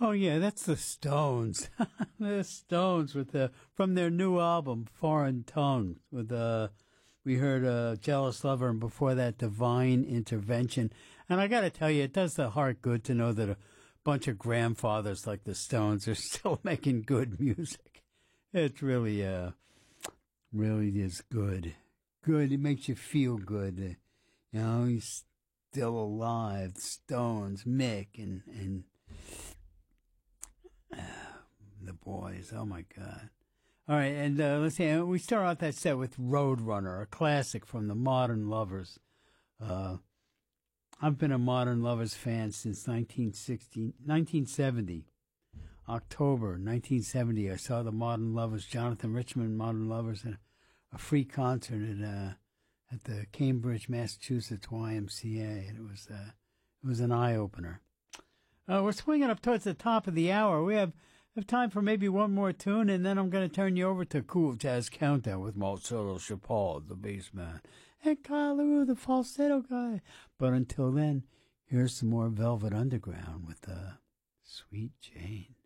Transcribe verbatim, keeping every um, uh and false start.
Oh yeah, that's the Stones. The Stones with the from their new album Foreign Tongues. With uh, we heard uh, Jealous Lover, and before that Divine Intervention. And I got to tell you, it does the heart good to know that a bunch of grandfathers like the Stones are still making good music. It really, uh, really is good. Good. It makes you feel good. You know, he's still alive. Stones, Mick, and and. The boys, oh my God. All right, and uh, let's see, we start out that set with Roadrunner, a classic from the Modern Lovers. Uh, I've been a Modern Lovers fan since nineteen sixty, nineteen seventy. October nineteen seventy, I saw the Modern Lovers, Jonathan Richman Modern Lovers, in a free concert at, uh, at the Cambridge, Massachusetts Y M C A, and it was, uh, it was an eye-opener. Uh, we're swinging up towards the top of the hour. We have, have time for maybe one more tune, and then I'm going to turn you over to Cool Jazz Countdown with Marcelo Chapal, the bass man, and Kyle LaRue, the falsetto guy. But until then, here's some more Velvet Underground with uh, Sweet Jane.